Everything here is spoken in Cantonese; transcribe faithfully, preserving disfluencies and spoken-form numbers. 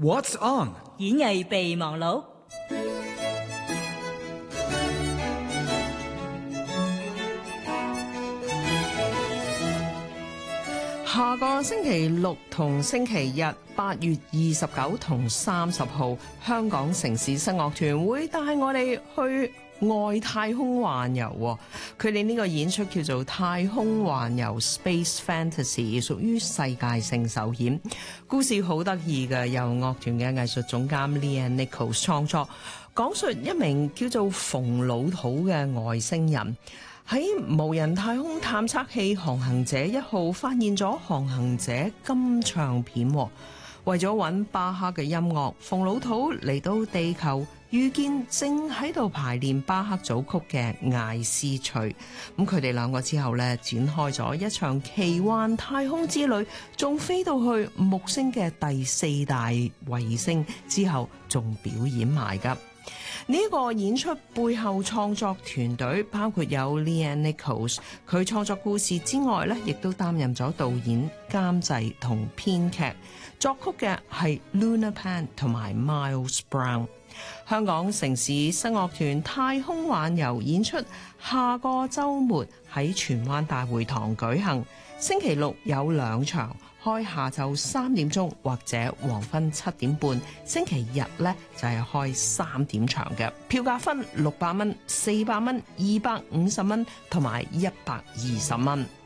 What's on？ 演藝備忘錄。 下個星期六同星期日，八月二十九同三十號，香港城市新樂團會帶我哋去外太空環遊。佢哋呢個演出叫做太空環遊 Space Fantasy， 屬於世界性首演。故事好得意嘅，由樂團嘅藝術總監 Leanne Nichols 創作，講述一名叫做馮老土嘅外星人喺無人太空探測器航行者一號發現咗航行者金唱片，為咗揾巴赫嘅音樂，馮老土嚟到地球，遇見正喺度排練巴赫組曲嘅艾斯翠。咁佢哋兩個之後呢，展開咗一場奇幻太空之旅，仲飛到去木星嘅第四大衛星，之後仲表演埋㗎。呢個演出背後創作團隊包括有 Leanne Nichols， 佢創作故事之外呢，亦都擔任咗導演、監製同編劇，作曲嘅係 Luna Pan 同埋 Miles Brown。香港城市新樂團太空環遊演出下個週末喺荃灣大會堂舉行，星期六有兩場，開下晝三點鐘或者黃昏七點半，星期日呢就係開三點場嘅。票價分六百蚊、四百蚊、二百五十蚊同埋一百二十蚊。